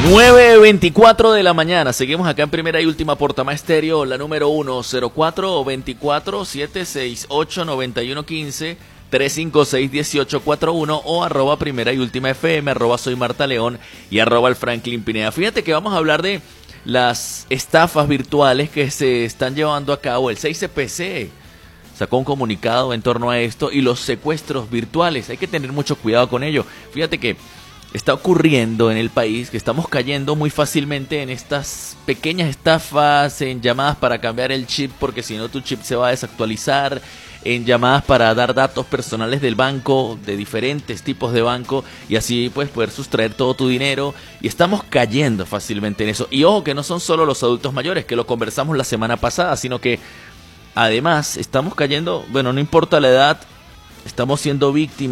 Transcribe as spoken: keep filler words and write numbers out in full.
nueve veinticuatro de la mañana, seguimos acá en Primera y Última por Tamá Estéreo, la número uno, cero cuatro veinticuatro, siete seis ocho, noventa y uno quince, tres cinco seis, dieciocho cuarenta y uno o arroba Primera y Última F M, arroba Soy Marta León y arroba el Franklin Pineda. Fíjate que vamos a hablar de las estafas virtuales que se están llevando a cabo. El seis C P C sacó un comunicado en torno a esto y los secuestros virtuales. Hay que tener mucho cuidado con ello. Fíjate que está ocurriendo en el país que estamos cayendo muy fácilmente en estas pequeñas estafas, en llamadas para cambiar el chip porque si no tu chip se va a desactualizar, en llamadas para dar datos personales del banco, de diferentes tipos de banco, y así pues poder sustraer todo tu dinero, y estamos cayendo fácilmente en eso. Y ojo que no son solo los adultos mayores, que lo conversamos la semana pasada, sino que además estamos cayendo, bueno, no importa la edad, estamos siendo víctimas